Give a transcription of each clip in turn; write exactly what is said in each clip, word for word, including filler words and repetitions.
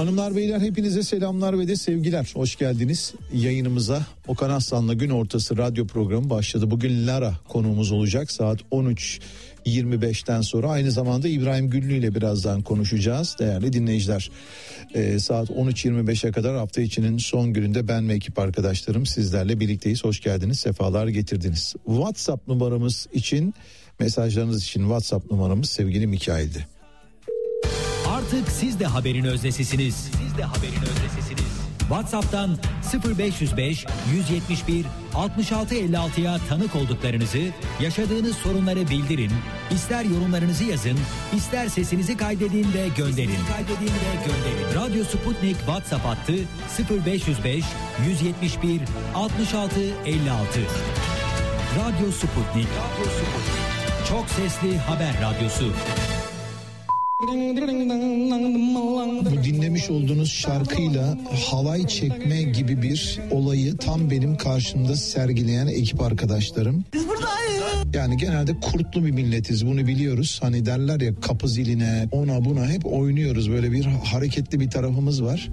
Hanımlar beyler hepinize selamlar ve de sevgiler. Hoş geldiniz yayınımıza. Okan Aslan'la Gün Ortası radyo programı başladı. Bugün Lara konuğumuz olacak saat on üç yirmi beşten sonra. Aynı zamanda İbrahim Güllü ile birazdan konuşacağız değerli dinleyiciler. Ee, saat on üç yirmi beşe kadar hafta içinin son gününde ben ve ekip arkadaşlarım sizlerle birlikteyiz. Hoş geldiniz, sefalar getirdiniz. WhatsApp numaramız için, mesajlarınız için WhatsApp numaramız sevgili Mikail'di. Artık siz de haberin öznesisiniz. Siz de haberin öznesisiniz. WhatsApp'tan sıfır beş yüz beş yüz yetmiş bir altmış altı elli altıya tanık olduklarınızı, yaşadığınız sorunları bildirin. İster yorumlarınızı yazın, ister sesinizi kaydedin de gönderin. Kaydedin de gönderin. Radyo Sputnik WhatsApp hattı sıfır beş yüz beş yüz yetmiş bir altmış altı elli altı. Radyo Sputnik. Radyo Sputnik. Çok sesli haber radyosu. Bu dinlemiş olduğunuz şarkıyla halay çekme gibi bir olayı tam benim karşımda sergileyen ekip arkadaşlarım. Biz buradayız. Yani genelde kurtlu bir milletiz, bunu biliyoruz. Hani derler ya, kapı ziline, ona buna hep oynuyoruz. Böyle bir hareketli bir tarafımız var.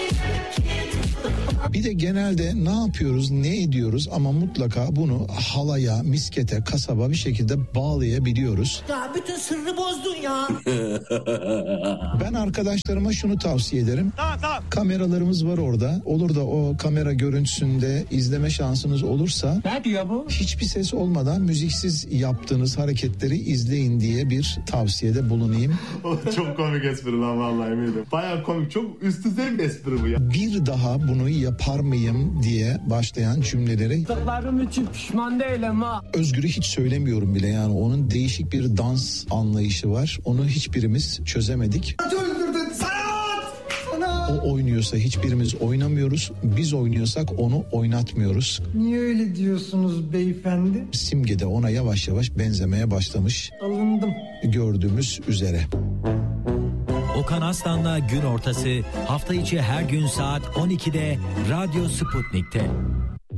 Bir de genelde ne yapıyoruz, ne ediyoruz ama mutlaka bunu halaya, miskete, kasaba bir şekilde bağlayabiliyoruz. Ya bütün sırrı bozdun ya. Ben arkadaşlarıma şunu tavsiye ederim. Tamam tamam. Kameralarımız var orada. Olur da o kamera görüntüsünde izleme şansınız olursa, Ne diyor bu? hiçbir ses olmadan müziksiz yaptığınız hareketleri izleyin diye bir tavsiyede bulunayım. Çok komik espri lan vallahi eminim. Bayağı komik, çok üst düzey bir espri bu ya. Bir daha bunu yapar mıyım diye başlayan cümleleri Tıklarım için pişman değilim ha. Özgür'ü hiç söylemiyorum bile, yani onun değişik bir dans anlayışı var. Onu hiçbirimiz çözemedik. Öldürdün sanat! Sanat! O oynuyorsa hiçbirimiz oynamıyoruz. Biz oynuyorsak onu oynatmıyoruz. Niye öyle diyorsunuz beyefendi? Simge de ona yavaş yavaş benzemeye başlamış. Alındım. Gördüğümüz üzere. Okan Aslan'la Gün Ortası hafta içi her gün saat on ikide Radyo Sputnik'te.